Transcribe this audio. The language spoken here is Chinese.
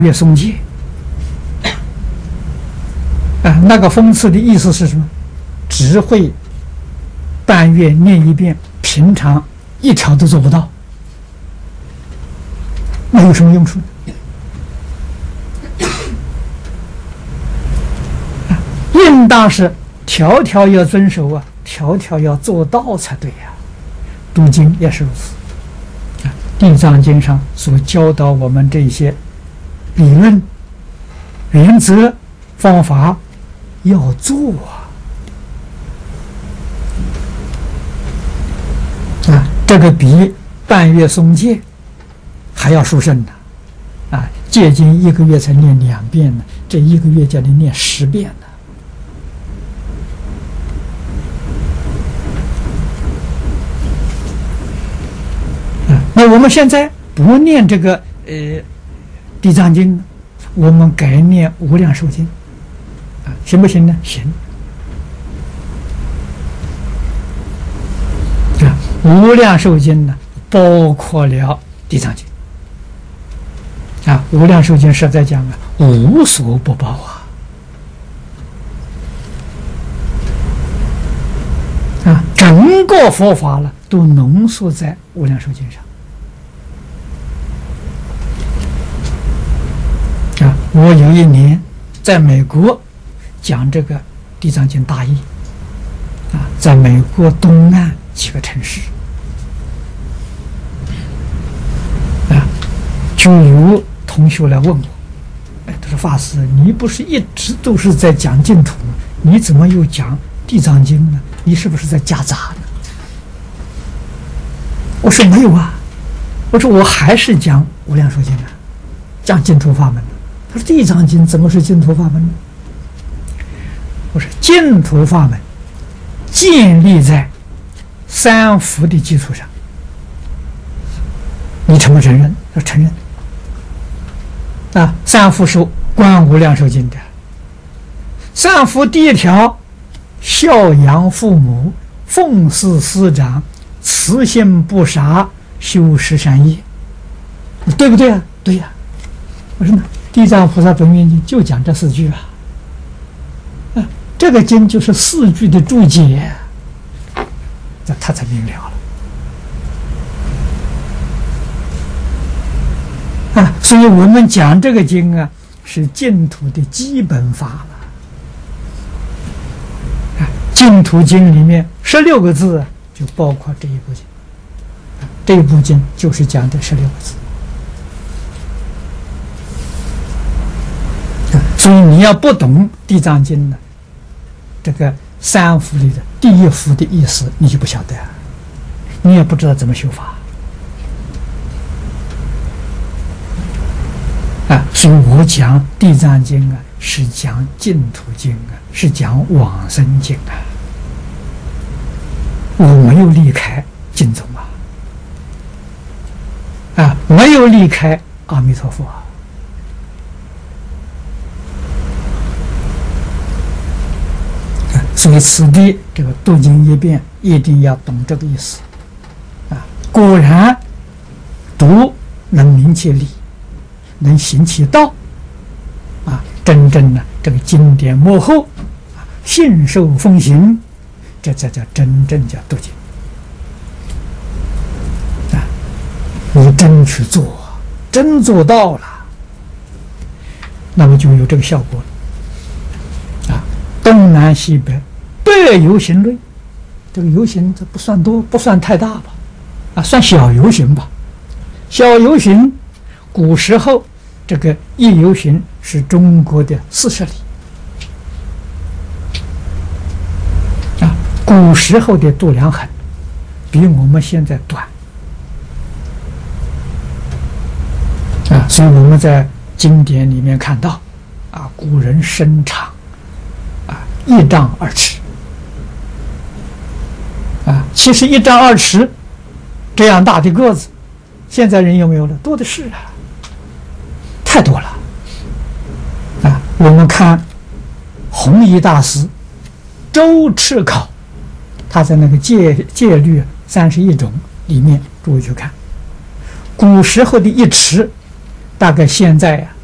月诵戒啊，那个封刺的意思是什么？只会半月念一遍，平常一条都做不到，那有什么用处呢？应当是条条要遵守啊，条条要做到才对呀。读经也是如此啊，《地藏经》上所教导我们这些理论、原则、方法要做啊，这个比半月诵戒还要殊胜呢啊！戒经1个月才念2遍呢，这1个月叫你念10遍呢。那我们现在不念这个地藏经，我们改念无量寿经啊，行不行呢？行啊，无量寿经呢包括了地藏经啊，无量寿经实在讲啊，无所不包啊，整个佛法了都浓缩在无量寿经上。我有一年在美国讲这个《地藏经》大义啊，在美国东岸几个城市啊，就有同学来问我，他说：“法师，你不是一直都是在讲净土吗？你怎么又讲《地藏经》呢？你是不是在夹杂呢？”我说：“没有啊，我说我还是讲无量寿经啊，讲净土法门。”他说：“地藏经怎么是净土法门呢？”我说：“净土法门建立在三福的基础上，你承不承认？”他说：“承认。”啊，三福是观无量寿经的。三福第一条，孝养父母，奉事师长，慈心不杀，修十善业，对不对啊？对呀。我说呢，地藏菩萨本愿经就讲这4句啊，这个经就是4句的注解，这他才明了了啊。所以我们讲这个经啊，是净土的基本法了啊。净土经里面16个字就包括这一部经，这一部经就是讲的16个字。所以你要不懂地藏经呢，这个三福里的第一福的意思你就不晓得，你也不知道怎么修法啊。所以我讲地藏经啊，是讲净土经啊，是讲往生经啊，我没有离开经宗啊，没有离开阿弥陀佛啊。所以此地这个读经一遍一定要懂这个意思啊！果然读能明其理，能行其道啊！真正的这个经典幕后啊，信受奉行，这才叫真正叫读经啊！你真去做，真做到了，那么就有这个效果了啊！东南西北8由行论，这个由行这不算多，不算太大吧？啊，算小由行吧。小由行，古时候这个1由行是中国的40里啊。古时候的度量衡比我们现在短啊，所以我们在经典里面看到啊，古人身长啊1丈2尺。啊，其实1丈2尺这样大的个子，现在人有没有了？多的是啊，太多了啊！我们看弘一大师周赤考，他在那个戒律31种里面，诸位去看，古时候的1尺，大概现在